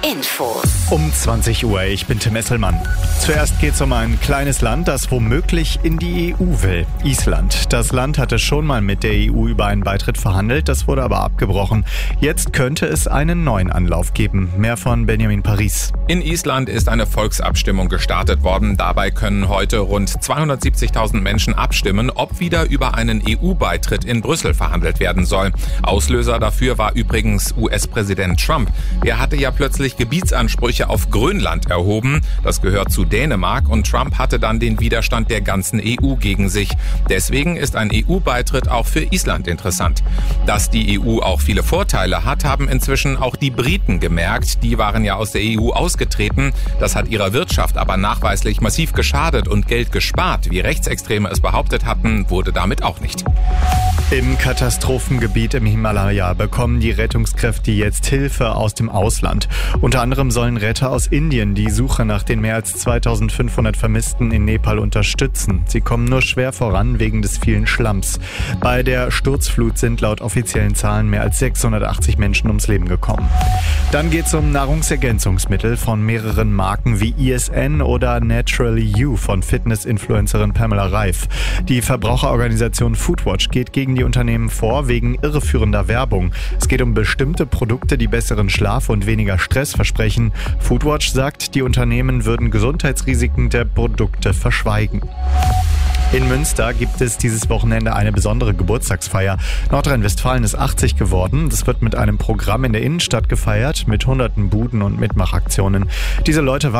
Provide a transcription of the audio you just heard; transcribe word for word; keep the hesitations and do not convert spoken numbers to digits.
Info. Um zwanzig Uhr, ich bin Tim Esselmann. Zuerst geht es um ein kleines Land, das womöglich in die E U will. Island. Das Land hatte schon mal mit der E U über einen Beitritt verhandelt, das wurde aber abgebrochen. Jetzt könnte es einen neuen Anlauf geben. Mehr von Benjamin Paris. In Island ist eine Volksabstimmung gestartet worden. Dabei können heute rund zweihundertsiebzigtausend Menschen abstimmen, ob wieder über einen E U-Beitritt in Brüssel verhandelt werden soll. Auslöser dafür war übrigens U S-Präsident Trump. Der hatte ja plötzlich Gebietsansprüche auf Grönland erhoben. Das gehört zu Dänemark und Trump hatte dann den Widerstand der ganzen E U gegen sich. Deswegen ist ein E U-Beitritt auch für Island interessant. Dass die E U auch viele Vorteile hat, haben inzwischen auch die Briten gemerkt. Die waren ja aus der E U ausgetreten. Das hat ihrer Wirtschaft aber nachweislich massiv geschadet und Geld gespart. Wie Rechtsextreme es behauptet hatten, wurde damit auch nicht. Im Katastrophengebiet im Himalaya bekommen die Rettungskräfte jetzt Hilfe aus dem Ausland. Unter anderem sollen Retter aus Indien die Suche nach den mehr als zweitausendfünfhundert Vermissten in Nepal unterstützen. Sie kommen nur schwer voran wegen des vielen Schlamms. Bei der Sturzflut sind laut offiziellen Zahlen mehr als sechshundertachtzig Menschen ums Leben gekommen. Dann geht es um Nahrungsergänzungsmittel von mehreren Marken wie I S N oder Naturally You von Fitness-Influencerin Pamela Reif. Die Verbraucherorganisation Foodwatch geht gegen die Unternehmen vor wegen irreführender Werbung. Es geht um bestimmte Produkte, die besseren Schlaf und weniger Stress versprechen. Foodwatch sagt, die Unternehmen würden Gesundheitsrisiken der Produkte verschweigen. In Münster gibt es dieses Wochenende eine besondere Geburtstagsfeier. Nordrhein-Westfalen ist achtzig geworden. Das wird mit einem Programm in der Innenstadt gefeiert, mit hunderten Buden und Mitmachaktionen. Diese Leute waren